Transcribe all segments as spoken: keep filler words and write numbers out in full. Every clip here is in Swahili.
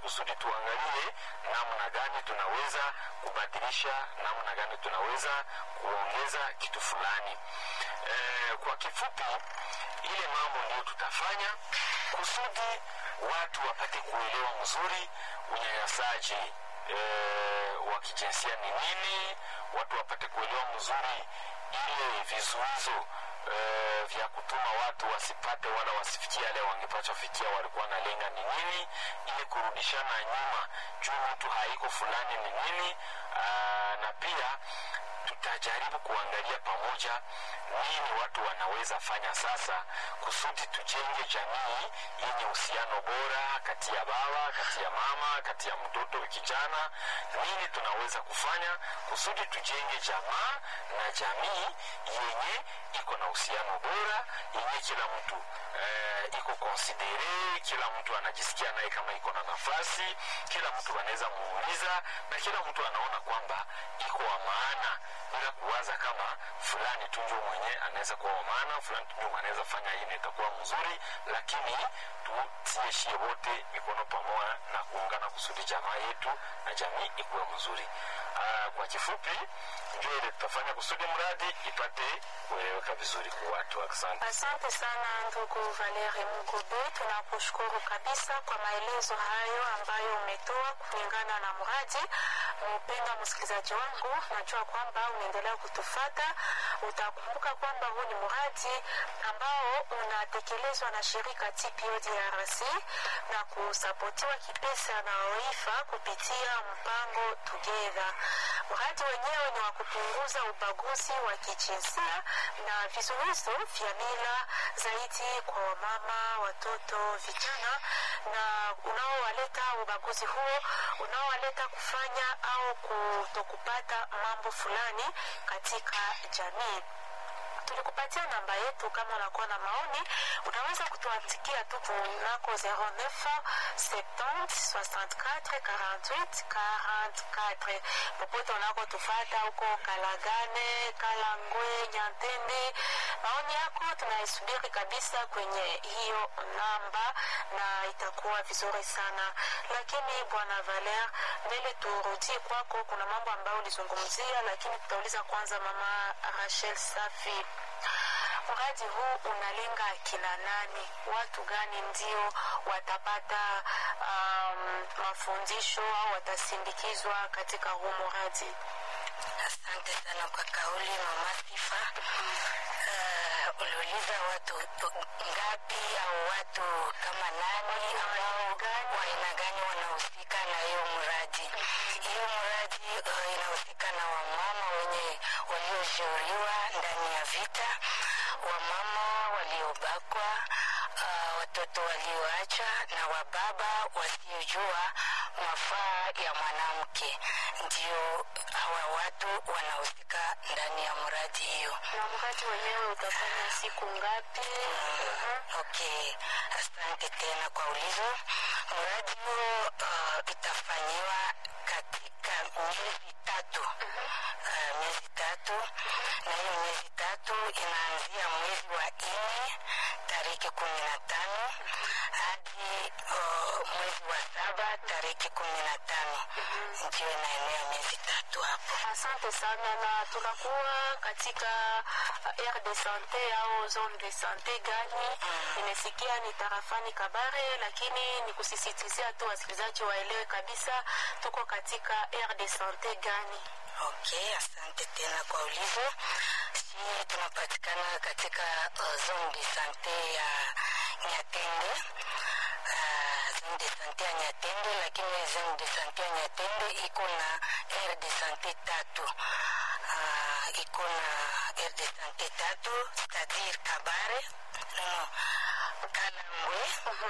kusudi tuangalie namna gani tunaweza kubadilisha, namna gani tunaweza kuongeza kitu fulani. E, kwa kifupi ile mambo ndio tutafanya kusudi watu wapate kuelewa mzuri unyanyasaji e, wa kijinsia ni nini, watu wapate kuelewa mzuri ile vizuizo e, vya kutuma watu wasipate wala wasifikie yale wangepaswa fikia walikuwa na lenga ni nini, ili kurudishana nyuma juu mtu haiko fulani ni nini. Aa, na pia tutajaribu kuangalia pamoja nini watu wanaweza fanya sasa kusudi tujenge jamii yenye uhusiano bora kati ya baba, kati ya mama, kati ya mtoto kijana. Nini tunaweza kufanya kusudi tujenge jamaa na jamii yenye iko na uhusiano bora, yenye kila mtu eh, iko considere, kila mtu anajisikia naye kama iko na nafasi, kila mtu anaweza muuliza na kila mtu anaona kwamba iko wa maana, bila kuwaza kama fulani tunjo mwenye anaweza kuwa wa maana, fulani tunjo anaweza fanya hii itakuwa mzuri, lakini tusieshie wote mikono pamoja na kuungana kusudi jamaa yetu na jamii ikuwe mzuri. Aa, kwa kifupi ndio ile tutafanya kusudi mradi ipate kueleweka vizuri kwa watu. Asante. Asante sana ndugu Valerie Mugobe, tunakushukuru kabisa kwa maelezo hayo ambayo umetoa kulingana na mradi. Mpenda msikilizaji wangu, najua kwamba unaendelea kutufuata. Utakumbuka kwamba huu ni mradi ambao unatekelezwa na shirika T P O D R C na kusapotiwa kipesa na O I F A kupitia mpango Together. Mradi wenyewe ni wa kupunguza ubaguzi wa kijinsia na vizuizo vya mila zaidi kwa wamama, watoto, vijana, na unaowaleta ubaguzi huo unaowaleta kufanya au kutokupata mambo fulani katika jamii. Tulikupatia namba yetu, kama unakuwa na maoni unaweza kutuandikia tu kunako zero neuf septante soixante-quatre quarante-huit quarante-quatre. Popote unako tufata huko Kalagane, Kalangwe, Nyantende, maoni yako tunaisubiri kabisa kwenye hiyo namba na itakuwa vizuri sana. Lakini bwana Valer, mbele turudi kwako, kuna mambo ambayo ulizungumzia, lakini tutauliza kwanza mama Rachel Safi. Mradi huu unalenga kina nani? Watu gani ndio watapata um, mafundisho au watasindikizwa katika huu mradi? Asante sana kwa kauli mama Sifa. Uh, uliuliza watu ngapi au watu kama nani ambao wa aina gani wanahusika na hiyo mradi. Hiyo mradi uh, inahusika na wamama wenye waliojeruhiwa ndani ya vita, wamama waliobakwa, uh, watoto walioacha na wababa wasiojua mafaa ya mwanamke. Ndio hawa watu wanahusika ndani ya mradi hiyo. Na mradi wenyewe utafanya siku ngapi? Mm, okay, asante tena kwa ulizo. Mradi huo uh, itafanyiwa katika miezi tatu. Uh, miezi tatu. Na hiyo miezi tatu inaanzia mwezi wa nne tariki kumi na tano hadi uh, mwezi wa saba tariki kumi na tano. Ndio inaenea miezi tatu hapo. Asante sana. Na tunakuwa katika aire de santé au zone de santé gani? Mm. Nimesikia ni tarafani Kabare, lakini ni kusisitizia tu wasikilizaji waelewe kabisa tuko katika aire de santé gani. Okay, asante tena kwa ulizo. Si tunapatikana katika uh, zone de santé ya Nyatende. Uh, zone de santé ya Nyatende, lakini zone de santé ya Nyatende iko na aire de santé tatu. Uh, iko na aire de santé tatu, c'est-à-dire Kabare, no, Kalangwe,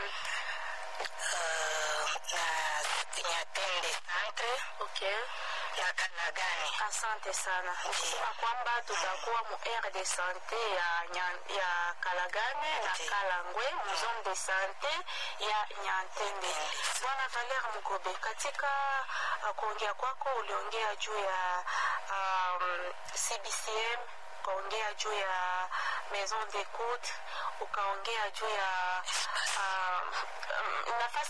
uh, na Nyatende centre. Okay. Ya Kalagane. Asante sana. Kusema kwamba tutakuwa mu aire de santé ya nyan, ya Kalagane na Kalangwe, mu zone de santé ya Nyantende. Bwana Valer Mugobe, katika uh, kuongea kwako uliongea juu ya um, C B C M, ukaongea juu ya maison d'écoute, ukaongea juu ya uh, um, nafasi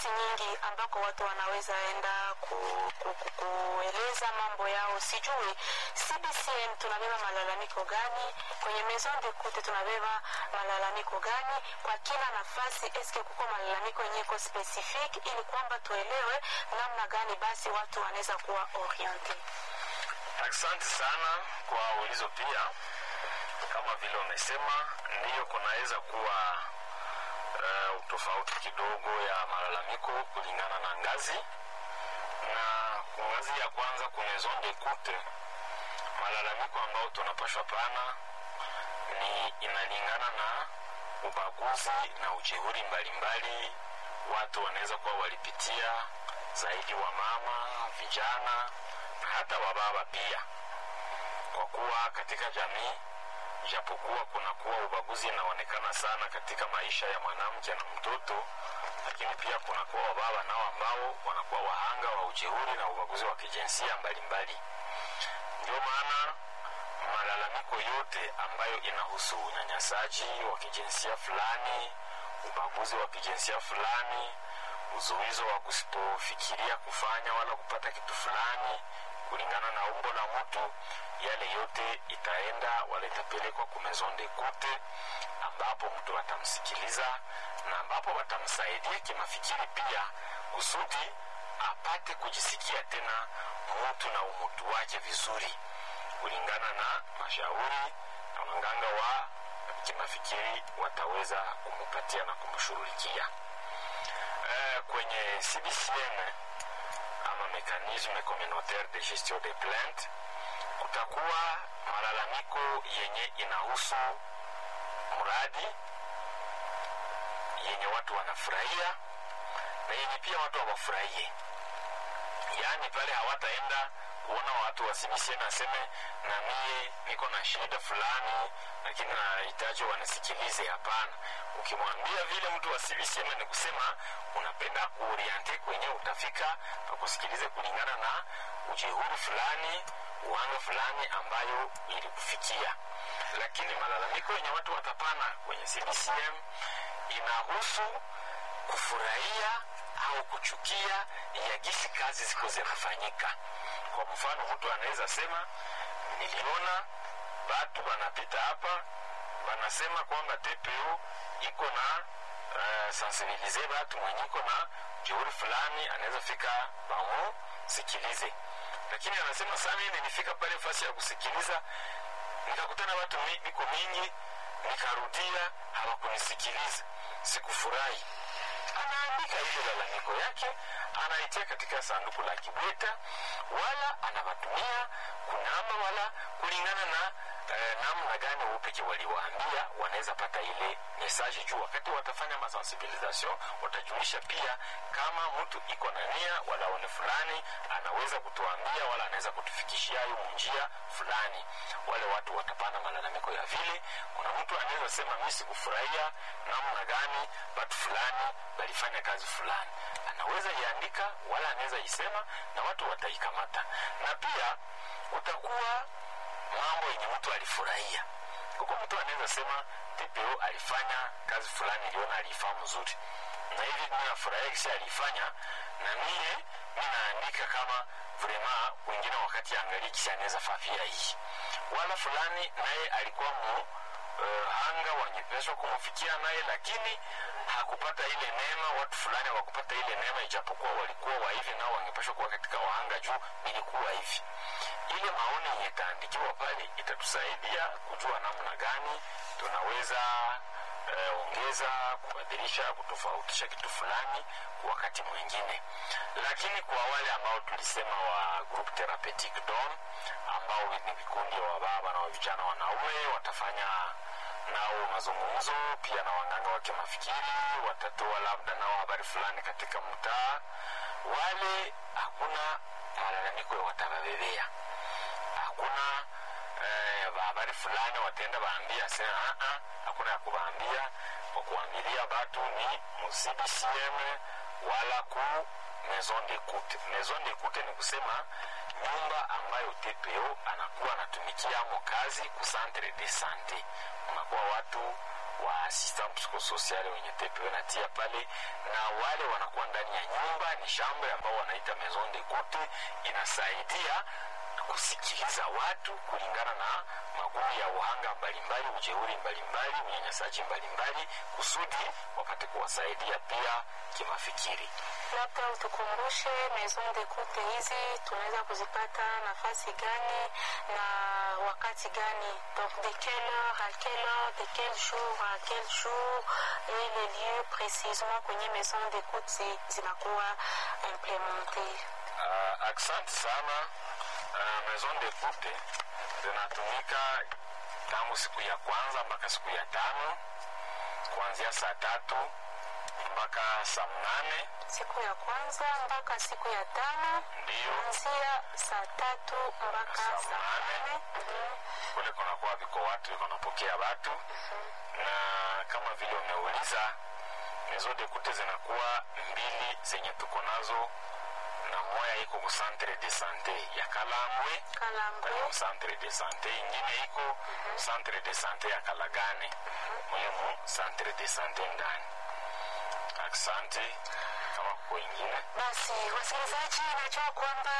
nafasi nyingi ambako watu wanaweza enda ku, ku, ku, kueleza mambo yao. Sijui C B C M tunabeba malalamiko gani, kwenye maison d'écoute tunabeba malalamiko gani, kwa kila nafasi eske kuko malalamiko yenye ko specific, ili kwamba tuelewe namna gani basi watu wanaweza kuwa orienté. Asante sana kwa ulizo. Pia kama vile umesema, ndio kunaweza kuwa uh, utofauti kidogo ya malalamiko kulingana na ngazi. Na ngazi ya kwanza kuna maison d'écoute, malalamiko ambao tunapashwa pana ni inalingana na ubaguzi na ujeuri mbalimbali watu wanaweza kuwa walipitia, zaidi wa mama, vijana na hata wababa pia. Kwa kuwa katika jamii, japokuwa kuna kuwa ubaguzi inaonekana sana katika maisha ya mwanamke na mtoto, lakini pia kuna kuwa wababa nao ambao wanakuwa wahanga wa ujeuri na ubaguzi wa kijinsia mbalimbali. Ndio maana malalamiko yote ambayo inahusu unyanyasaji wa kijinsia fulani, ubaguzi wa kijinsia fulani, uzuizo wa kusipofikiria kufanya wala kupata kitu fulani kulingana na umbo la mtu, yale yote itaenda wala itapelekwa kwa maison d'écoute, ambapo mtu atamsikiliza na ambapo watamsaidia kimafikiri pia kusudi apate kujisikia tena mtu na umutu wake vizuri kulingana na mashauri na waganga wa kimafikiri wataweza kumupatia na kumshughulikia. E, kwenye C B C M ama mécanisme communautaire de gestion des plaintes, kutakuwa malalamiko yenye inahusu mradi yenye watu wanafurahia na yenye pia watu hawafurahie. Yaani pale hawataenda kuona watu wa C B C M naseme na mie niko na shida fulani lakini nahitaji wanisikilize. Hapana. Ukimwambia vile mtu wa C B C M ni kusema unapenda kuoriente kwenye utafika na kusikilize kulingana na ujeuri fulani, uanga fulani ambayo ilikufikia. Lakini malalamiko yenye watu watapana kwenye C B C M inahusu kufurahia au kuchukia ya gisi kazi ziko zinafanyika. Kwa mfano, mtu anaweza sema niliona watu wanapita hapa wanasema kwamba T P O iko na uh, sensibilize watu mwenye iko na jeuri fulani, anaweza fika bamu sikilize. Lakini anasema sana mimi nifika pale fasi ya kusikiliza nikakutana watu miko mingi, nikarudia hawakunisikiliza, sikufurahi. Anaandika ile lalamiko yake, anaitia katika sanduku la kibweta, wala anawatumia kunamba wala kulingana na eh, namna gani upeke waliwaambia wanaweza pata ile message juu. Wakati watafanya masensibilisation watajulisha pia kama mtu iko na nia wala one fulani anaweza kutuambia wala anaweza kutufikishia hiyo njia fulani. Wale watu watapana malalamiko ya vile kuna mtu anaweza sema mimi sikufurahia namna gani watu fulani walifanya kazi fulani, anaweza iandika wala anaweza isema na watu wataikamata. Na pia utakuwa mambo yenye mtu alifurahia. Kuko mtu anaweza sema T P O alifanya kazi fulani iliona alifanya mzuri, na hivi mimi nafurahia kisi alifanya, na mimi ninaandika kama vrema wengine wakati angalia kisi anaweza fafia hii. Wala fulani naye alikuwa mu Uh, hanga wangepeswa kumfikia naye, lakini hakupata ile neema. Watu fulani wakupata ile neema, ijapokuwa walikuwa wa hivi nao wangepeswa kuwa katika wahanga juu ilikuwa hivi. Ile maoni yataandikiwa pale itatusaidia kujua namna gani tunaweza uh, ongeza, kubadilisha, kutofautisha kitu fulani wakati mwingine. Lakini kwa wale ambao tulisema wa group therapeutic dom ambao ni vikundi wa baba na vijana wanaume, watafanya nao mazungumzo pia na waganga wa kimafikiri, watatoa labda nao habari fulani katika mtaa. Wale hakuna malalamiko ya watababebea, hakuna eh, habari fulani wataenda baambia sema a a hakuna ya kubaambia. Kwa kuambilia watu ni C B C M wala ku maison d'écoute. Maison d'écoute ni kusema nyumba ambayo T P O anakuwa anatumikia mo kazi ku centre de santé. Unakuwa watu wa assistant psychosocial wenye T P O natia pale, na wale wanakuwa ndani ya nyumba ni chambre ambao wanaita maison d'écoute, inasaidia kusikiliza watu kulingana na magumu ya uhanga mbalimbali, ujeuri mbalimbali, unyanyasaji mbalimbali, kusudi wapate kuwasaidia pia kimafikiri. Labda utukumbushe maison d'écoute hizi tunaweza kuzipata nafasi gani na wakati gani? Donc de quelle heure à quelle heure, de quel jour à quel jour, et les lieux précisément kwenye maison d'écoute zinakuwa implementé. Uh, asante sana. Uh, maison d'écoute zinatumika tangu siku ya kwanza mpaka siku ya tano, kuanzia saa tatu mpaka saa mnane. Siku ya kwanza mpaka siku ya tano, ndio kuanzia saa tatu mpaka saa mnane. Kule kuna kwa viko watu wanapokea watu. Mm-hmm. Na kama vile umeuliza, maison d'écoute zinakuwa mbili zenye tuko nazo, na moya iko ku centre de santé ya Kalambwe, Kalambwe kwa centre de santé, ingine iko mm-hmm. centre de santé ya Kalagane, mm-hmm. mu centre de santé ndani. Asante. Kama kwa ingine basi, wasikilizaji, najua kwamba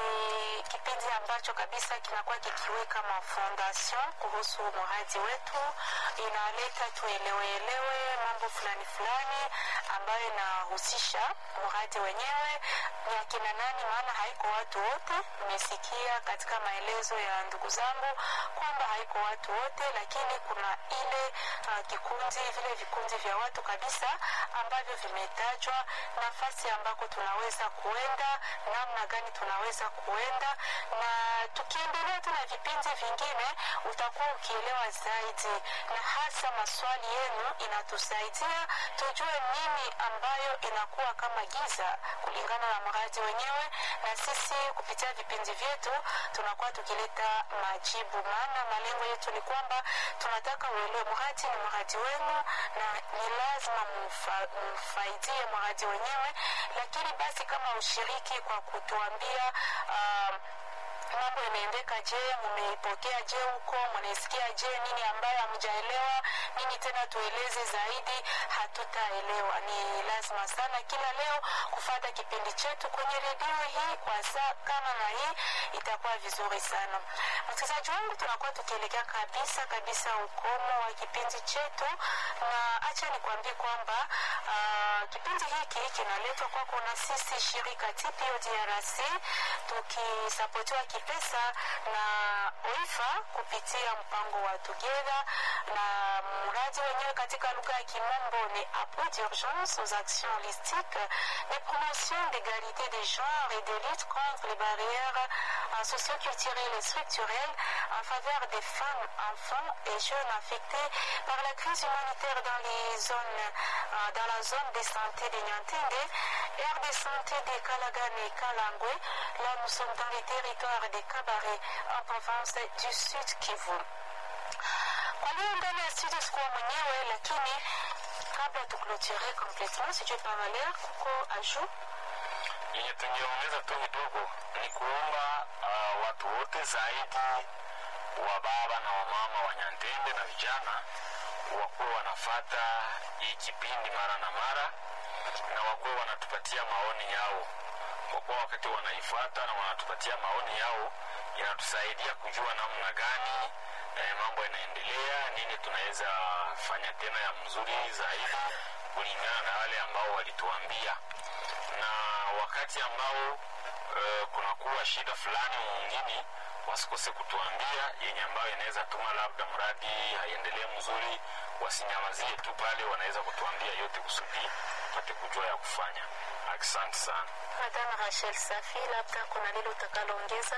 ni kipindi ambacho kabisa kinakuwa kikiweka mafondation kuhusu mradi wetu, inaleta tuelewe mambo fulani fulani ambayo inahusisha mradi wenyewe ni akina nani, maana haiko watu wote. Nimesikia katika maelezo ya ndugu zangu kwamba haiko watu wote, lakini kuna ile uh, kikundi, vile vikundi vya watu kabisa ambavyo vimetajwa, nafasi ambako tunaweza kuenda, namna gani tunaweza kuenda, na tukiendelea tuna vipindi vingine utakuwa ukielewa zaidi, na hasa maswali yenu inatusaidia tujue nini ambayo inakuwa kama giza kulingana na mradi wenyewe, na sisi kupitia vipindi vyetu tunakuwa tukileta majibu, maana malengo yetu ni kwamba tunataka uelewe mradi ni mradi wenu na ni lazima mfa, mfaidie mradi wenyewe, lakini basi kama ushiriki kwa kutuambia uh, mambo yanaendeka je, mmeipokea je huko, mnasikia je, nini ambayo hamjaelewa, nini tena tueleze zaidi, hatutaelewa. Ni lazima sana kila leo kufuata kipindi chetu kwenye redio hii kwa saa kama na hii, itakuwa vizuri sana. Msikilizaji wangu, tunakuwa tukielekea kabisa kabisa ukomo wa kipindi chetu, na acha nikwambie kwamba uh, kipindi hiki kinaletwa kwako na sisi shirika T P O D R C tukisapotiwa pesa na O I F A kupitia mpango wa Together, na mradi wenyewe katika lugha ya Kimombo ni appui d'urgence aux actions holistiques de promotion d'égalité des genres et de lutte contre les barrières socio-culturelles et structurelles en faveur des femmes, enfants et jeunes affectés par la crise humanitaire dans les zones, dans la zone de santé de Nyantende, aire de santé de Kalagane et Kalangwe. Là, nous sommes dans les territoires de Kabare en province du Sud Kivu. Kwa leo ndani ya studio sikuwa mwenyewe, lakini kabla tuklotire completement, sijui Pavaler kuko aju yenye tungeongeza tu kidogo ni kuomba uh, watu wote zaidi wa baba na wamama wa Nyantende na vijana wakuwa wanafata hii kipindi mara na mara, na wakuwa wanatupatia maoni yao, kwa kuwa wakati wanaifuata na wanatupatia maoni yao inatusaidia kujua namna gani eh, mambo yanaendelea, nini tunaweza fanya tena ya mzuri zaidi kulingana na wale ambao walituambia. Na wakati ambao eh, kunakuwa shida fulani mwingine, wasikose kutuambia yenye ambayo inaweza tuma labda mradi haiendelee mzuri, wasinyamazie tu pale, wanaweza kutuambia yote kusudi tupate kujua ya kufanya. Asante sana. Madame Rachel Safi, labda kuna lilo utakaloongeza?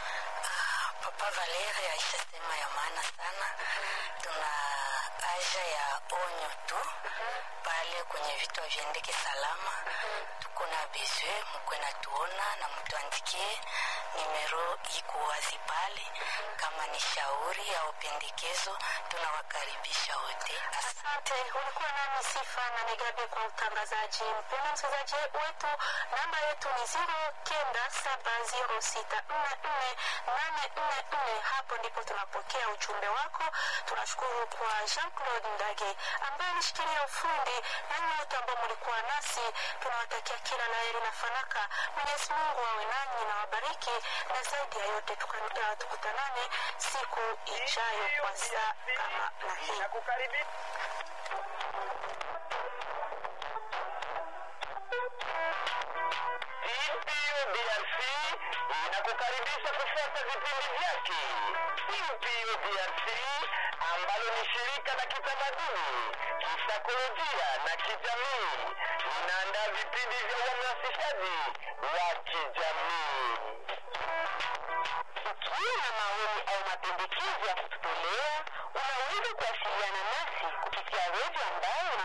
Uh, Papa Valeria aishasema ya maana sana. Mm-hmm. Tuna haja ya onyo tu. Mm-hmm. Pale kwenye vitu viendeke salama. Mm-hmm. Tuko na bezwe mkwe na tuona na mtuandikie nimero iko wazi pale. Kama ni shauri au pendekezo, tunawakaribisha wote. Asante. Ulikuwa nami Sifa na Negabe kwa utangazaji. Mpendwa msikilizaji wetu, namba yetu ni zero kenda saba zero sita nne nne nane nne nne. Hapo ndipo tunapokea ujumbe wako. Tunashukuru kwa Jean-Claude Ndage ambaye alishikilia ufundi, na nyote ambao mlikuwa nasi tunawatakia kila la heri na fanaka. Mwenyezi Mungu awe nanyi na wabariki, na zaidi ya yote tukutanane siku ijayo kwa saa kama na hii. D R C inakukaribisha kufuata vipindi vyake. D R C ambalo ni shirika la kitamaduni, kisaikolojia na kijamii, linaandaa vipindi vya uhamasishaji wa kijamii.